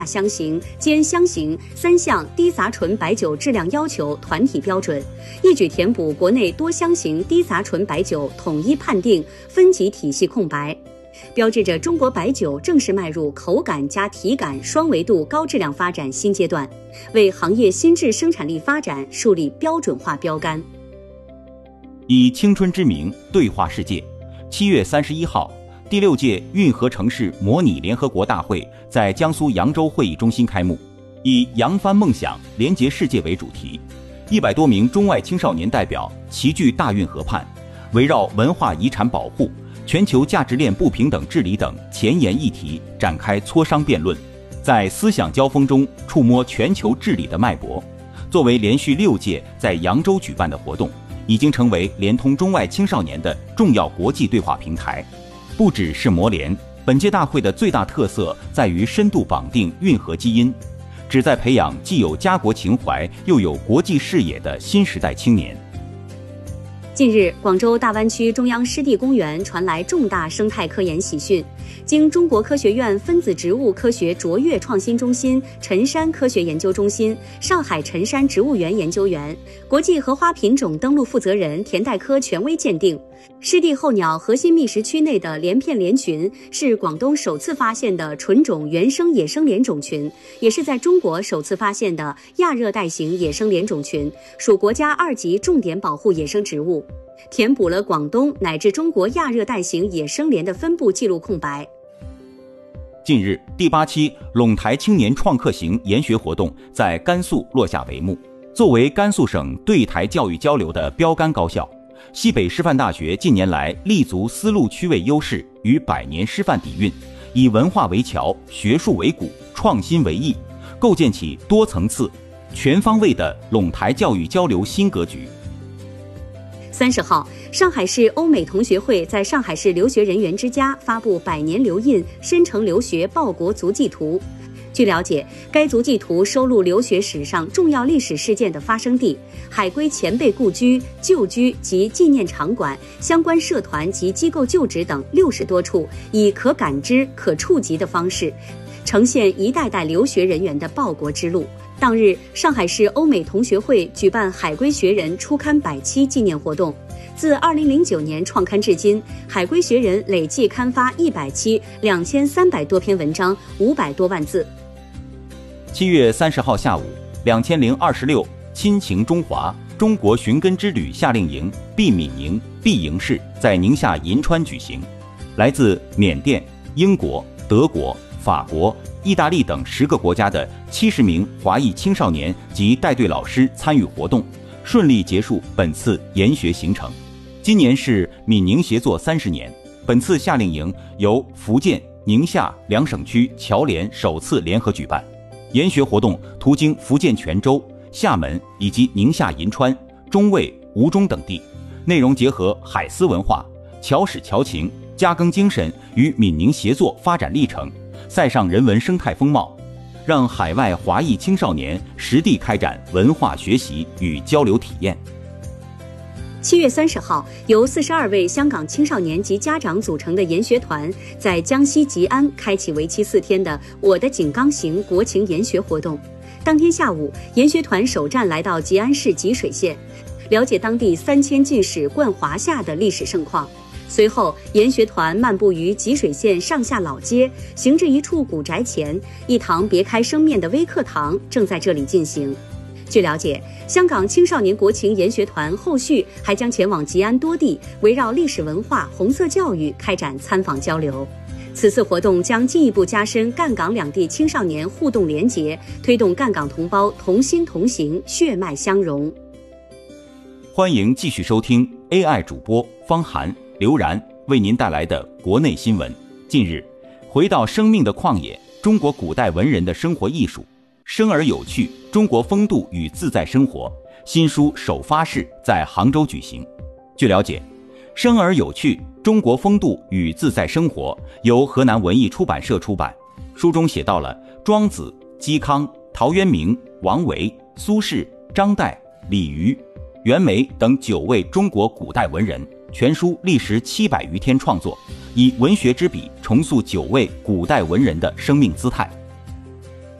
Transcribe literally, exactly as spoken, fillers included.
香型、兼香型三项低杂醇白酒质量要求团体标准，一举填补国内多香型低杂醇白酒统一判定分级体系空白，标志着中国白酒正式迈入口感加体感双维度高质量发展新阶段，为行业新质生产力发展树立标准化标杆。 以青春之名对话世界。七月三十一号，第六届运河城市模拟联合国大会在江苏扬州会议中心开幕，以扬帆梦想连结世界为主题，一百多名中外青少年代表齐聚大运河畔，围绕文化遗产保护、全球价值链不平等治理等前沿议题展开磋商辩论，在思想交锋中触摸全球治理的脉搏。作为连续六届在扬州举办的活动，已经成为连通中外青少年的重要国际对话平台。不只是模联，本届大会的最大特色在于深度绑定运河基因，旨在培养既有家国情怀又有国际视野的新时代青年。 近日，广州大湾区中央湿地公园传来重大生态科研喜讯，经中国科学院分子植物科学卓越创新中心辰山科学研究中心、上海辰山植物园研究员、国际荷花品种登录负责人田代科权威鉴定，湿地候鸟核心觅食区内的连片莲群是广东首次发现的纯种原生野生莲种群，也是在中国首次发现的亚热带型野生莲种群，属国家二级重点保护野生植物，填补了广东乃至中国亚热带型野生莲的分布记录空白。 近日，第八期陇台青年创客行研学活动在甘肃落下帷幕。作为甘肃省对台教育交流的标杆高校，西北师范大学近年来立足丝路区位优势与百年师范底蕴，以文化为桥、学术为骨、创新为翼，构建起多层次、全方位的陇台教育交流新格局。 三十号，上海市欧美同学会在上海市留学人员之家发布百年留印深城留学报国足迹图。据了解，该足迹图收录留学史上重要历史事件的发生地、海归前辈故居、旧居及纪念场馆、相关社团及机构旧址等六十多处，以可感知、可触及的方式，呈现一代代留学人员的报国之路。当日，上海市欧美同学会举办海归学人初刊百期纪念活动。自二零零九年创刊至今，海归学人累计刊发一百期，两千三百多篇文章，五百多万字。 七月三十号下午，两千零二十六亲情中华中国寻根之旅夏令营毕闽营毕营式在宁夏银川举行，来自缅甸、英国、德国、法国、意大利等十个国家的七十名华裔青少年及带队老师参与活动，顺利结束本次研学行程。今年是闽宁协作三十年，本次夏令营由福建、宁夏两省区侨联首次联合举办。研学活动途经福建泉州、厦门以及宁夏银川、中卫、吴中等地，内容结合海丝文化、侨史侨情、加更精神与闽宁协作发展历程、塞上人文生态风貌，让海外华裔青少年实地开展文化学习与交流体验。 七月三十号，由四十二位香港青少年及家长组成的研学团在江西吉安开启为期四天的“我的井冈行”国情研学活动。当天下午，研学团首站来到吉安市吉水县，了解当地三千进士冠华夏的历史盛况。随后，研学团漫步于吉水县上下老街，行至一处古宅前，一堂别开生面的微课堂正在这里进行。据了解，香港青少年国情研学团后续还将前往吉安多地，围绕历史文化、红色教育开展参访交流。此次活动将进一步加深赣港两地青少年互动联结，推动赣港同胞同心同行、血脉相融。 欢迎继续收听 A I 主播方涵、刘然为您带来的国内新闻。近日，回到生命的旷野，中国古代文人的生活艺术，生而有趣，中国风度与自在生活新书首发式在杭州举行。据了解，生而有趣，中国风度与自在生活由河南文艺出版社出版。书中写到了庄子、嵇康、陶渊明、王维、苏轼、张岱、李渔、袁枚等九位中国古代文人，全书历时七百余天创作，以文学之笔重塑九位古代文人的生命姿态。